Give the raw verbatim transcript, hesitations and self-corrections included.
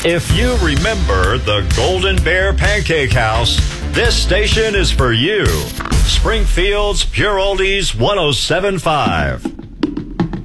If you remember the Golden Bear Pancake House, this station is for you. Springfield's Pure Oldies one oh seven point five.